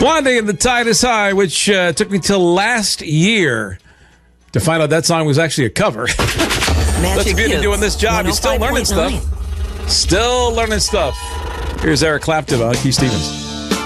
Blondie and the Tide is High, which took me till last year to find out that song was actually a cover. That's the beauty of doing this job. You're still learning stuff. Still learning stuff. Here's Eric Clapton on Keith Stevens.